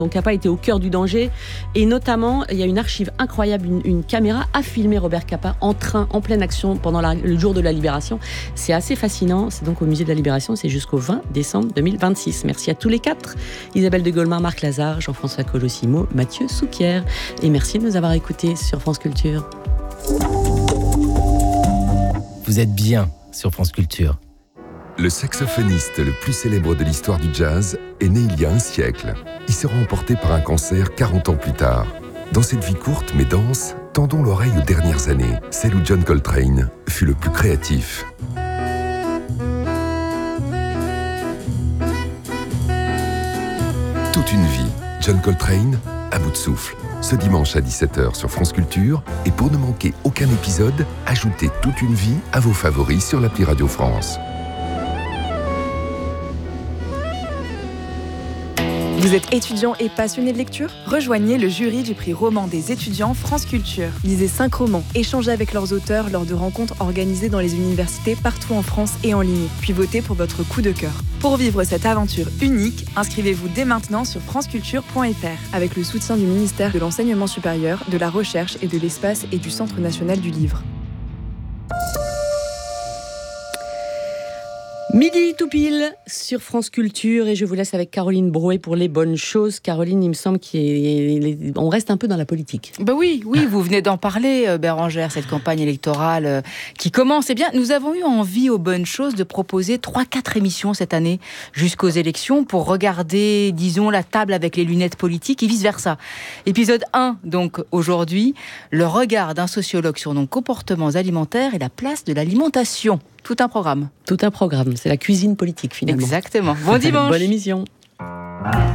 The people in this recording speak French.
Donc Capa était au cœur du danger et notamment il y a une archive incroyable, une caméra a filmé Robert Capa en train, en pleine action pendant le jour de la Libération. C'est assez fascinant, c'est donc au musée de la Libération, c'est jusqu'au 20 décembre 2026. Merci à tous les quatre, Isabelle de Golmar, Marc Lazare, Jean-François Colossimo, Mathieu Souquier, et merci de nous avoir écoutés sur France Culture. Vous êtes bien sur France Culture. Le saxophoniste le plus célèbre de l'histoire du jazz est né il y a un siècle. Il sera emporté par un cancer 40 ans plus tard. Dans cette vie courte mais dense, tendons l'oreille aux dernières années, celle où John Coltrane fut le plus créatif. Toute une vie, John Coltrane, à bout de souffle. Ce dimanche à 17h sur France Culture. Et pour ne manquer aucun épisode, ajoutez Toute une vie à vos favoris sur l'appli Radio France. Vous êtes étudiant et passionné de lecture ? Rejoignez le jury du prix roman des étudiants France Culture. Lisez 5 romans, échangez avec leurs auteurs lors de rencontres organisées dans les universités partout en France et en ligne, puis votez pour votre coup de cœur. Pour vivre cette aventure unique, inscrivez-vous dès maintenant sur franceculture.fr avec le soutien du ministère de l'Enseignement supérieur, de la Recherche et de l'Espace et du Centre national du livre. Midi tout pile sur France Culture et je vous laisse avec Caroline Brouet pour les bonnes choses. Caroline, il me semble qu'on reste un peu dans la politique. Ben oui, vous venez d'en parler, Bérangère, cette campagne électorale qui commence. Eh bien, nous avons eu envie aux bonnes choses de proposer 3-4 émissions cette année jusqu'aux élections pour regarder, disons, la table avec les lunettes politiques et vice-versa. Épisode 1, donc aujourd'hui, le regard d'un sociologue sur nos comportements alimentaires et la place de l'alimentation. Tout un programme. Tout un programme, c'est la cuisine politique finalement. Exactement. Bon dimanche. Bonne émission.